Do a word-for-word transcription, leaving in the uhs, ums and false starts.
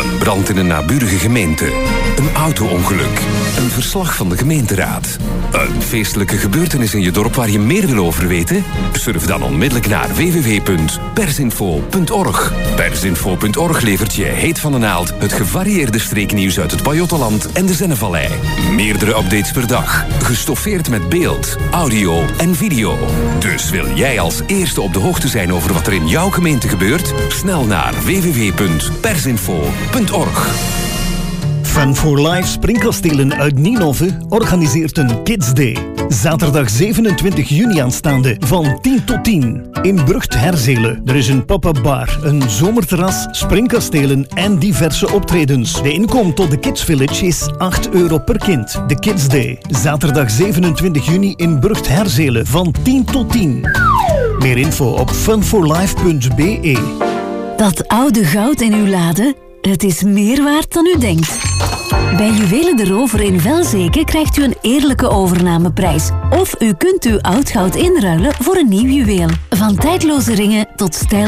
Een brand in een naburige gemeente. Een auto-ongeluk. Een verslag van de gemeenteraad. Een feestelijke gebeurtenis in je dorp waar je meer wil over weten? Surf dan onmiddellijk naar w w w punt persinfo punt org. Persinfo punt org levert je heet van de naald het gevarieerde streeknieuws uit het Pajottenland en de Zennevallei. Meerdere updates per dag. Gestoffeerd met beeld, audio en video. Dus wil jij als eerste op de hoogte zijn over wat er in jouw gemeente gebeurt? Snel naar w w w punt persinfo punt org. Fun for Life Springkastelen uit Ninove organiseert een Kids Day. Zaterdag zevenentwintig juni aanstaande van tien tot tien. In Brugt-Herzelen. Er is een pop-up bar, een zomerterras, springkastelen en diverse optredens. De inkom tot de Kids Village is acht euro per kind. De Kids Day. Zaterdag zevenentwintig juni in Brugt-Herzelen van tien tot tien. Meer info op fun for life punt b e. Dat oude goud in uw lade, het is meer waard dan u denkt. Bij Juwelen de Rover in Velzeke krijgt u een eerlijke overnameprijs. Of u kunt uw oud goud inruilen voor een nieuw juweel. Van tijdloze ringen tot stijl.